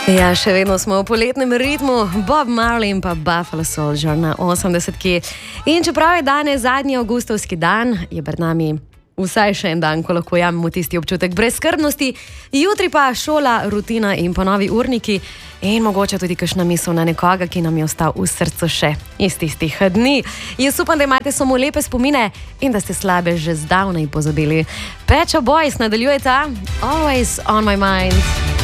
Ja, še vedno smo v poletnem ritmu, Bob Marley in pa Buffalo Soldier na 80-ki. In čeprav je danes zadnji avgustovski dan, je pred nami vsaj še en dan, ko lahko jamemo tisti občutek brezskrbnosti, jutri pa šola, rutina in ponovi urniki in mogoče tudi kakšna misel na nekoga, ki nam je ostal v srcu še iz tistih dni. Jaz upam, da imate samo lepe spomine in da ste slabe že zdavnaj pozabili. Pet Shop Boys nadaljujeta Always on my mind.